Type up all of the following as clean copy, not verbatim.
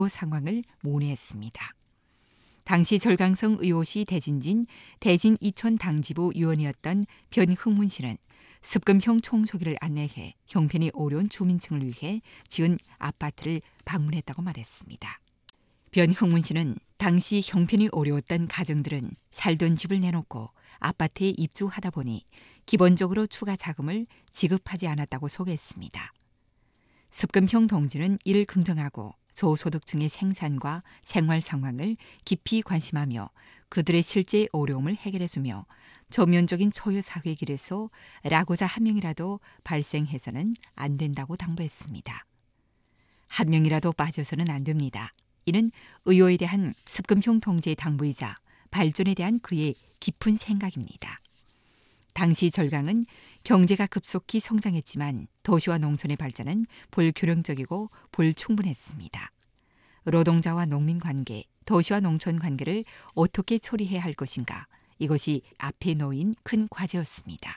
상황을 문의했습니다. 당시 절강성 의호시 대진진 대진 이촌 당지부 위원이었던 변흥문 씨는 습금형 총소기를 안내해 형편이 어려운 주민층을 위해 지은 아파트를 방문했다고 말했습니다. 변흥문 씨는 당시 형편이 어려웠던 가정들은 살던 집을 내놓고 아파트에 입주하다 보니 기본적으로 추가 자금을 지급하지 않았다고 소개했습니다. 습금형 동지는 이를 긍정하고 저소득층의 생산과 생활 상황을 깊이 관심하며 그들의 실제 어려움을 해결해주며 전면적인 초유사회 길에서 라고자 한 명이라도 발생해서는 안 된다고 당부했습니다. 한 명이라도 빠져서는 안 됩니다. 이는 의호에 대한 습금형 통제의 당부이자 발전에 대한 그의 깊은 생각입니다. 당시 절강은 경제가 급속히 성장했지만 도시와 농촌의 발전은 불균형적이고 불충분했습니다. 노동자와 농민 관계, 도시와 농촌 관계를 어떻게 처리해야 할 것인가, 이것이 앞에 놓인 큰 과제였습니다.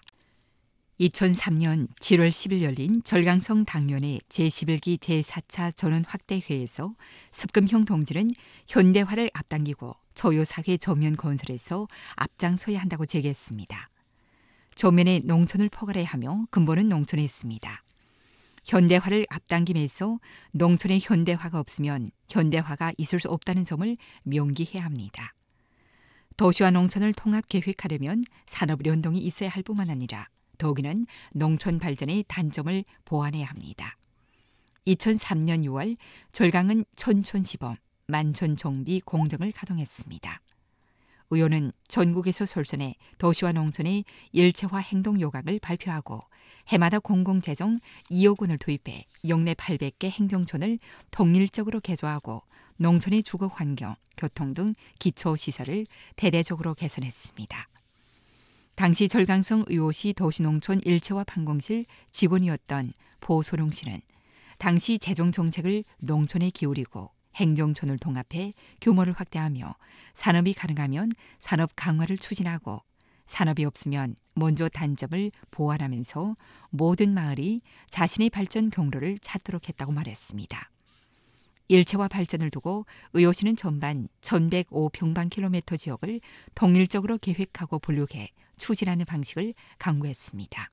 2003년 7월 10일 열린 절강성 당련회 제11기 제4차 전원확대회에서 습금형 동지는 현대화를 앞당기고 초유사회 전면 건설에서 앞장서야 한다고 제기했습니다. 전면에 농촌을 포괄해야 하며 근본은 농촌에 있습니다. 현대화를 앞당김에서 농촌의 현대화가 없으면 현대화가 있을 수 없다는 점을 명기해야 합니다. 도시와 농촌을 통합 계획하려면 산업 연동이 있어야 할 뿐만 아니라 더욱이는 농촌 발전의 단점을 보완해야 합니다. 2003년 6월 절강은 촌촌시범, 만촌종비 공정을 가동했습니다. 의원은 전국에서 솔선해 도시와 농촌의 일체화 행동 요강을 발표하고 해마다 공공재정 2억 원을 도입해 영내 800개 행정촌을 통일적으로 개조하고 농촌의 주거 환경, 교통 등 기초시설을 대대적으로 개선했습니다. 당시 절강성 의호시 도시농촌 일체화 판공실 직원이었던 보소룡 씨는 당시 재정정책을 농촌에 기울이고 행정촌을 통합해 규모를 확대하며 산업이 가능하면 산업 강화를 추진하고 산업이 없으면 먼저 단점을 보완하면서 모든 마을이 자신의 발전 경로를 찾도록 했다고 말했습니다. 일체화 발전을 두고 의호시는 전반 1105평방킬로미터 지역을 통일적으로 계획하고 분류해 추진하는 방식을 강구했습니다.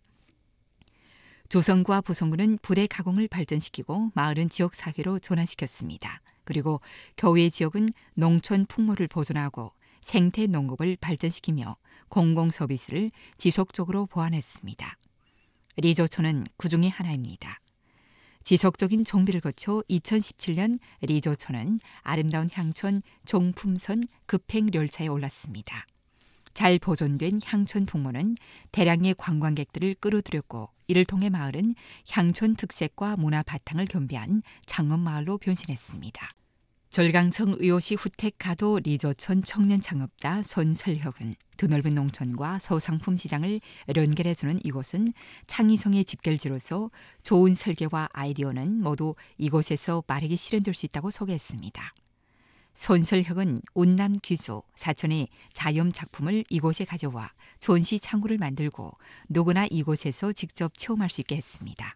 조성구와 보성구는 부대 가공을 발전시키고 마을은 지역사회로 전환시켰습니다. 그리고 교외 지역은 농촌 풍모를 보존하고 생태 농업을 발전시키며 공공서비스를 지속적으로 보완했습니다. 리조촌은 그 중에 하나입니다. 지속적인 정비를 거쳐 2017년 리조촌은 아름다운 향촌 종품선 급행열차에 올랐습니다. 잘 보존된 향촌 풍모는 대량의 관광객들을 끌어들였고 이를 통해 마을은 향촌 특색과 문화 바탕을 겸비한 창업마을로 변신했습니다. 절강성 의호시 후택가도 리조촌 청년 창업자 손설혁은 드넓은 농촌과 소상품 시장을 연결해주는 이곳은 창의성의 집결지로서 좋은 설계와 아이디어는 모두 이곳에서 빠르게 실현될 수 있다고 소개했습니다. 손설혁은 운남 귀수, 사촌의 자연 작품을 이곳에 가져와 전시 창구를 만들고 누구나 이곳에서 직접 체험할 수 있게 했습니다.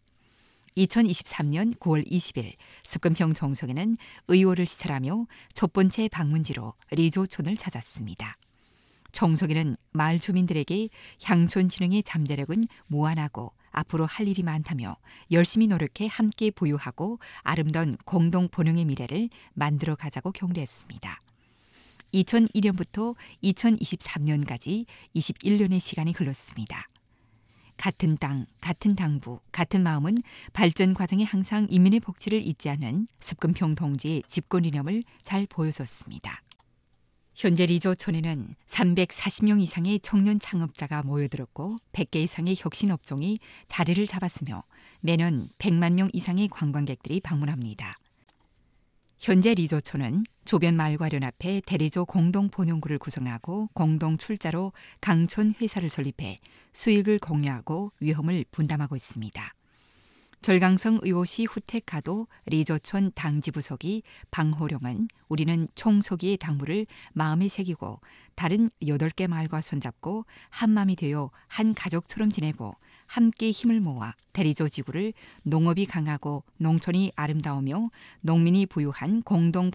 2023년 9월 20일 습금형 정석에는 의호를 시찰하며 첫 번째 방문지로 리조촌을 찾았습니다. 정석이는 마을 주민들에게 향촌 진흥의 잠재력은 무한하고 앞으로 할 일이 많다며 열심히 노력해 함께 부유하고 아름다운 공동 번영의 미래를 만들어 가자고 격려했습니다. 2001년부터 2023년까지 21년의 시간이 흘렀습니다. 같은 땅, 같은 당부, 같은 마음은 발전 과정에 항상 인민의 복지를 잊지 않은 습금형 동지의 집권 이념을 잘 보여줬습니다. 현재 리조촌에는 340명 이상의 청년 창업자가 모여들었고 100개 이상의 혁신업종이 자리를 잡았으며 매년 100만 명 이상의 관광객들이 방문합니다. 현재 리조촌은 조변 마을과 연합해 대리조 공동본용구를 구성하고 공동 출자로 강촌 회사를 설립해 수익을 공유하고 위험을 분담하고 있습니다. 절강성 의호시 후택가도 리조촌 당지부서기 방호룡은 우리는 총서기의 당부를 마음에 새기고 다른 8개 마을과 손잡고 한마음이 되어 한 가족처럼 지내고 함께 힘을 모아 대리조 지구를 농업이 강하고 농촌이 아름다우며 농민이 부유한 공동